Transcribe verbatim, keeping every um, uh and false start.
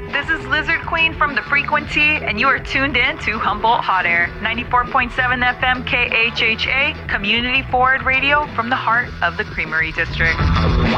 This is Lizard Queen from The Frequency, and you are tuned in to Humboldt Hot Air, ninety-four point seven F M K H H A, community forward radio from the heart of the Creamery District.